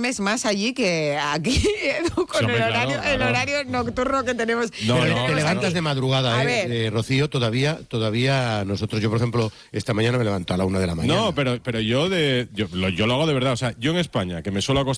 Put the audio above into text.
duermes más allí que aquí, Edu, con Hombre, el horario nocturno que tenemos. Te levantas de madrugada, A ver. Rocío, todavía nosotros, yo por ejemplo, esta mañana me levanto a la 1 de la mañana. No, pero yo lo hago de verdad. O sea, yo en España, que me suelo acostar